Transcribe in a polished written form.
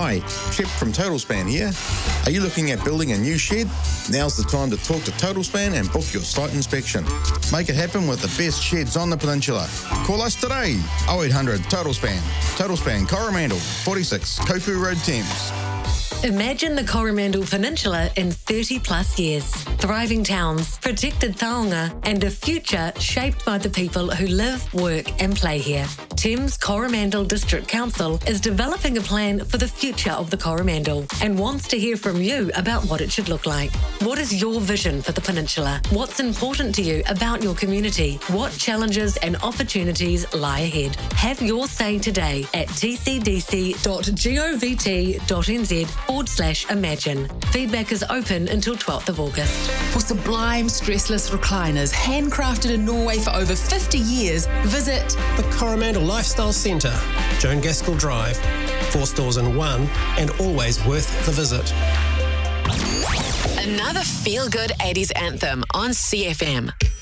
Hi, Shep from Total Span here. Are you looking at building a new shed? Now's the time to talk to Total Span and book your site inspection. Make it happen with the best sheds on the peninsula. Call us today, 0800 Total Span. Total Span Coromandel, 46 Kopu Road, Thames. Imagine the Coromandel Peninsula in 30 plus years. Thriving towns, protected taonga, and a future shaped by the people who live, work and play here. Thames Coromandel District Council is developing a plan for the future of the Coromandel and wants to hear from you about what it should look like. What is your vision for the peninsula? What's important to you about your community? What challenges and opportunities lie ahead? Have your say today at tcdc.govt.nz/imagine. Feedback is open until 12th of August. For sublime stressless recliners handcrafted in Norway for over 50 years, visit the Coromandel Lifestyle Centre, Joan Gaskell Drive, 4 stores in one, and always worth the visit. Another feel-good 80s anthem on CFM.